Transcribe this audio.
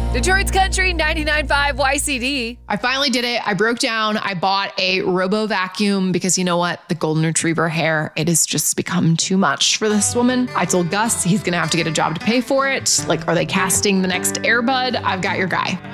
Detroit's Country 99.5 YCD. I finally did it. I broke down. I bought a robo vacuum because you know what? The golden retriever hair, it has just become too much for this woman. I told Gus he's going to have to get a job to pay for it. Like, are they casting the next Air Bud? I've got your guy.